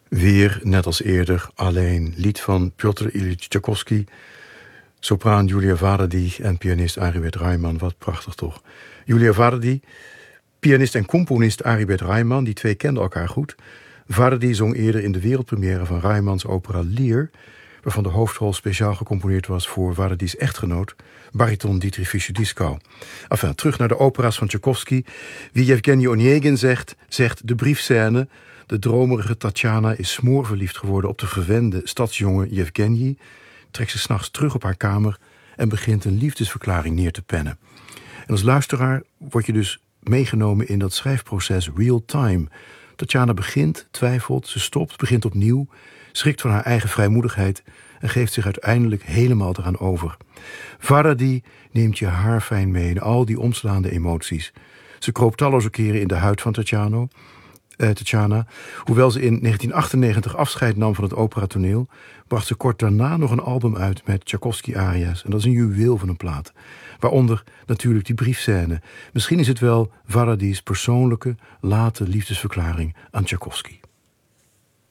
Weer, net als eerder, alleen. Lied van Piotr Ilyich Tchaikovsky, sopraan Julia Varadi en pianist Aribert Reimann. Wat prachtig toch. Julia Varadi, pianist en componist Aribert Reimann, die twee kenden elkaar goed. Varadi zong eerder in de wereldpremière van Reimanns opera Lear, waarvan de hoofdrol speciaal gecomponeerd was voor Varadi's echtgenoot, bariton Dietrich Fischer-Dieskau. Enfin, terug naar de opera's van Tchaikovsky. Wie Yevgeny Onegin zegt de briefscène. De dromerige Tatjana is smoorverliefd geworden op de verwende stadsjongen Yevgeny, trekt ze 's nachts terug op haar kamer en begint een liefdesverklaring neer te pennen. En als luisteraar word je dus meegenomen in dat schrijfproces real time. Tatjana begint, twijfelt, ze stopt, begint opnieuw, schrikt van haar eigen vrijmoedigheid en geeft zich uiteindelijk helemaal eraan over. Varadi neemt je haarfijn mee in al die omslaande emoties. Ze kroop talloze keren in de huid van Tatjana. Hoewel ze in 1998 afscheid nam van het operatoneel, bracht ze kort daarna nog een album uit met Tchaikovsky-aria's. En dat is een juweel van een plaat. Waaronder natuurlijk die briefscène. Misschien is het wel Varadi's persoonlijke, late liefdesverklaring aan Tchaikovsky.